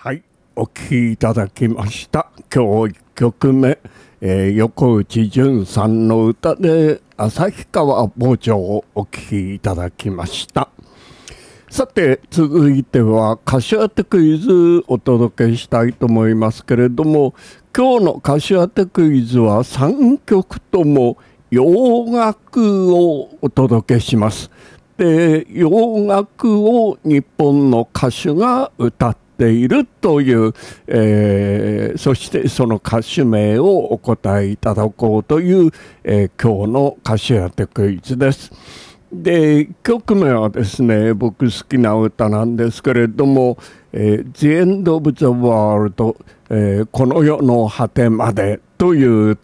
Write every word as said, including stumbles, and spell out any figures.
はい、お聴きいただきました。今日いっきょくめ、えー、横内純さんの歌で旭川墓場をお聴きいただきました。さて続いては歌手当てクイズお届けしたいと思いますけれども、今日の歌手当てクイズはさんきょくとも洋楽をお届けします。で、洋楽を日本の歌手が歌っているという、えー、そしてその歌手名をお答えいただこうという、えー、今日の歌手当てクイズです。で、いっきょくめはですね、僕好きな歌なんですけれども、えー、The End of the World、えー、この世の果てまでという